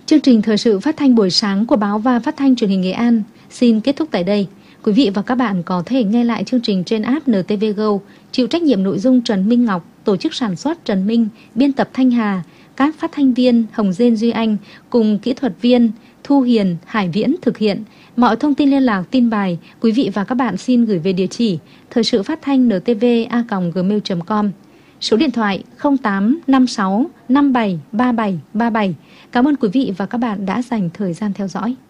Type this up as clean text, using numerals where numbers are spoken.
Chương trình thời sự phát thanh buổi sáng của báo và phát thanh truyền hình Nghệ An xin kết thúc tại đây. Quý vị và các bạn có thể nghe lại chương trình trên app NTV Go, chịu trách nhiệm nội dung Trần Minh Ngọc, tổ chức sản xuất Trần Minh, biên tập Thanh Hà, các phát thanh viên Hồng Dên Duy Anh cùng kỹ thuật viên Thu Hiền, Hải Viễn thực hiện. Mọi thông tin liên lạc tin bài, quý vị và các bạn xin gửi về địa chỉ thời sự phát thanh ntv@gmail.com. Số điện thoại 0856 57 37 37. Cảm ơn quý vị và các bạn đã dành thời gian theo dõi.